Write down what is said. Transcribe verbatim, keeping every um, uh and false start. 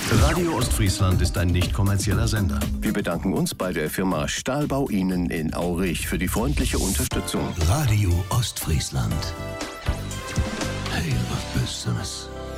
Radio Ostfriesland ist ein nicht kommerzieller Sender. Wir bedanken uns bei der Firma Stahlbau Ihnen in Aurich für die freundliche Unterstützung. Radio Ostfriesland. Heel wat Besseres.